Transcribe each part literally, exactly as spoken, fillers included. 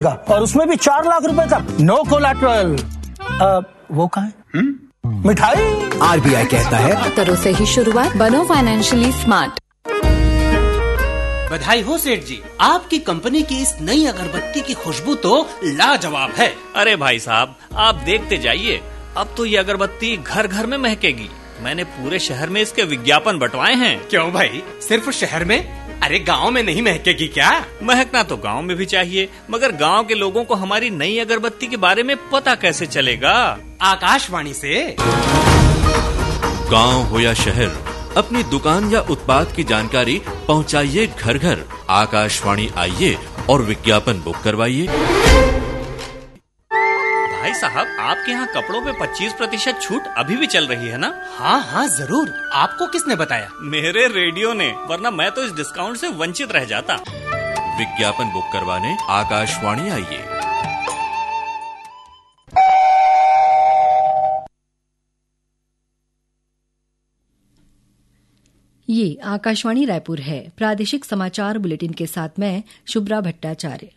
और उसमें भी चार लाख रुपए तक, नो कोलैटरल। वो कहाँ है? मिठाई। आरबीआई कहता है करो से ही शुरुआत, बनो फाइनेंशियली स्मार्ट। बधाई हो सेठ जी, आपकी कंपनी की इस नई अगरबत्ती की खुशबू तो लाजवाब है। अरे भाई साहब, आप देखते जाइए, अब तो ये अगरबत्ती घर घर में महकेगी। मैंने पूरे शहर में इसके विज्ञापन बंटवाए हैं। क्यों भाई, सिर्फ शहर में? अरे गांव में नहीं महकेगी क्या? महकना तो गांव में भी चाहिए, मगर गांव के लोगों को हमारी नई अगरबत्ती के बारे में पता कैसे चलेगा? आकाशवाणी से। गांव हो या शहर, अपनी दुकान या उत्पाद की जानकारी पहुंचाइए घर घर। आकाशवाणी आइए और विज्ञापन बुक करवाइए। भाई साहब, आपके यहाँ कपड़ों पे पच्चीस प्रतिशत छूट अभी भी चल रही है ना? हाँ हाँ जरूर। आपको किसने बताया? मेरे रेडियो ने, वरना मैं तो इस डिस्काउंट से वंचित रह जाता। विज्ञापन बुक करवाने आकाशवाणी आइए। ये आकाशवाणी रायपुर है। प्रादेशिक समाचार बुलेटिन के साथ मैं शुभ्रा भट्टाचार्य।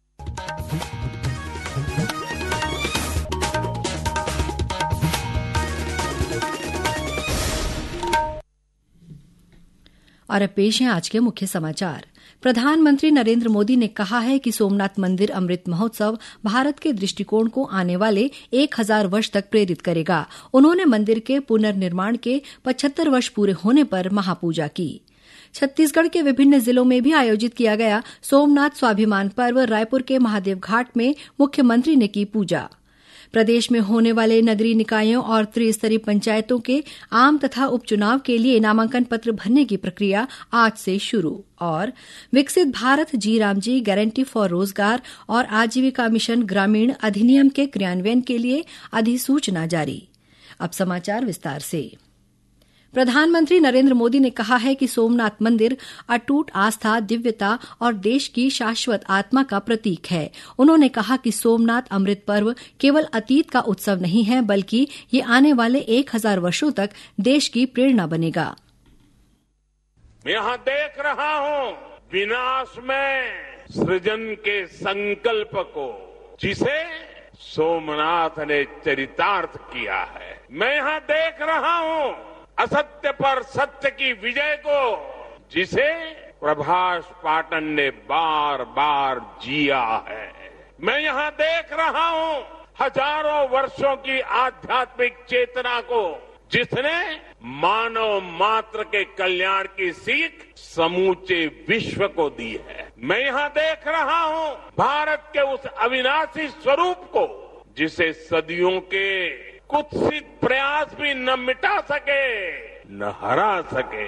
और अब पेश हैं आज के मुख्य समाचार। प्रधानमंत्री नरेंद्र मोदी ने कहा है कि सोमनाथ मंदिर अमृत महोत्सव भारत के दृष्टिकोण को आने वाले एक हजार वर्ष तक प्रेरित करेगा। उन्होंने मंदिर के पुनर्निर्माण के पचहत्तर वर्ष पूरे होने पर महापूजा की। छत्तीसगढ़ के विभिन्न जिलों में भी आयोजित किया गया सोमनाथ स्वाभिमान पर्व। रायपुर के महादेव घाट में मुख्यमंत्री ने की पूजा। प्रदेश में होने वाले नगरीय निकायों और त्रिस्तरीय पंचायतों के आम तथा उपचुनाव के लिए नामांकन पत्र भरने की प्रक्रिया आज से शुरू। और विकसित भारत जी राम जी गारंटी फॉर रोजगार और आजीविका मिशन ग्रामीण अधिनियम के क्रियान्वयन के लिए अधिसूचना जारी। अब समाचार विस्तार से। प्रधानमंत्री नरेंद्र मोदी ने कहा है कि सोमनाथ मंदिर अटूट आस्था, दिव्यता और देश की शाश्वत आत्मा का प्रतीक है। उन्होंने कहा कि सोमनाथ अमृत पर्व केवल अतीत का उत्सव नहीं है, बल्कि ये आने वाले एक हजार वर्षों तक देश की प्रेरणा बनेगा। मैं यहाँ देख रहा हूँ विनाश में सृजन के संकल्प को, जिसे सोमनाथ ने चरितार्थ किया है। मैं यहाँ देख रहा हूँ असत्य पर सत्य की विजय को, जिसे प्रभास पाटन ने बार बार जिया है। मैं यहाँ देख रहा हूँ हजारों वर्षों की आध्यात्मिक चेतना को, जिसने मानव मात्र के कल्याण की सीख समूचे विश्व को दी है। मैं यहाँ देख रहा हूँ भारत के उस अविनाशी स्वरूप को, जिसे सदियों के कुत्सित प्रयास भी न मिटा सके, न हरा सके।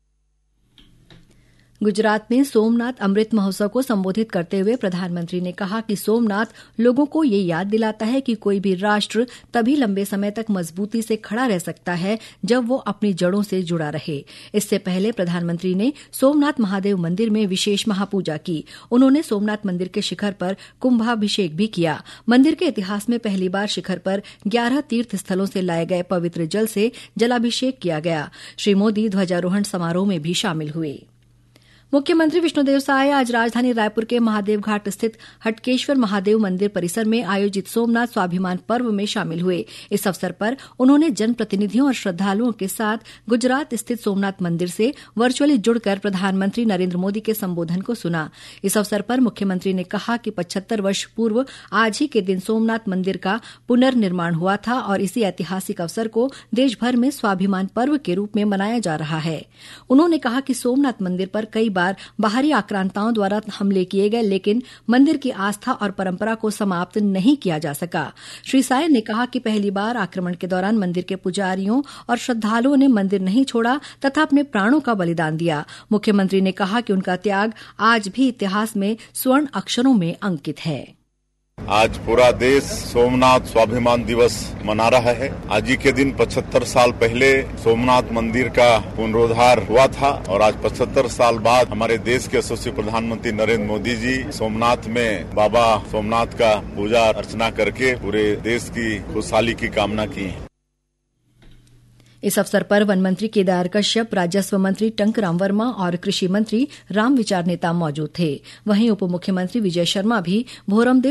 गुजरात में सोमनाथ अमृत महोत्सव को संबोधित करते हुए प्रधानमंत्री ने कहा कि सोमनाथ लोगों को ये याद दिलाता है कि कोई भी राष्ट्र तभी लंबे समय तक मजबूती से खड़ा रह सकता है जब वो अपनी जड़ों से जुड़ा रहे। इससे पहले प्रधानमंत्री ने सोमनाथ महादेव मंदिर में विशेष महापूजा की। उन्होंने सोमनाथ मंदिर के शिखर पर कुंभाभिषेक भी किया। मंदिर के इतिहास में पहली बार शिखर पर ग्यारह तीर्थ स्थलों से लाए गए पवित्र जल से जलाभिषेक किया गया। श्री मोदी ध्वजारोहण समारोह में भी शामिल हुए। मुख्यमंत्री विष्णुदेव साय आज राजधानी रायपुर के महादेव घाट स्थित हटकेश्वर महादेव मंदिर परिसर में आयोजित सोमनाथ स्वाभिमान पर्व में शामिल हुए। इस अवसर पर उन्होंने जनप्रतिनिधियों और श्रद्धालुओं के साथ गुजरात स्थित सोमनाथ मंदिर से वर्चुअली जुड़कर प्रधानमंत्री नरेंद्र मोदी के संबोधन को सुना। इस अवसर पर मुख्यमंत्री ने कहा कि पचहत्तर वर्ष पूर्व आज ही के दिन सोमनाथ मंदिर का पुनर्निर्माण हुआ था और इसी ऐतिहासिक अवसर को देशभर में स्वाभिमान पर्व के रूप में मनाया जा रहा है। उन्होंने कहा कि सोमनाथ मंदिर पर कई बार बाहरी आक्रांताओं द्वारा हमले किए गए, लेकिन मंदिर की आस्था और परंपरा को समाप्त नहीं किया जा सका। श्री साय ने कहा कि पहली बार आक्रमण के दौरान मंदिर के पुजारियों और श्रद्धालुओं ने मंदिर नहीं छोड़ा तथा अपने प्राणों का बलिदान दिया। मुख्यमंत्री ने कहा कि उनका त्याग आज भी इतिहास में स्वर्ण अक्षरों में अंकित है। आज पूरा देश सोमनाथ स्वाभिमान दिवस मना रहा है। आज ही के दिन पचहत्तर साल पहले सोमनाथ मंदिर का पुनरुद्धार हुआ था और आज पचहत्तर साल बाद हमारे देश के यशस्वी प्रधानमंत्री नरेंद्र मोदी जी सोमनाथ में बाबा सोमनाथ का पूजा अर्चना करके पूरे देश की खुशहाली की कामना की है। इस अवसर पर वन मंत्री केदार कश्यप, राजस्व मंत्री टंकराम वर्मा और कृषि मंत्री रामविचार नेताम मौजूद थे। वहीं उप मुख्यमंत्री विजय शर्मा भी भोरमदेव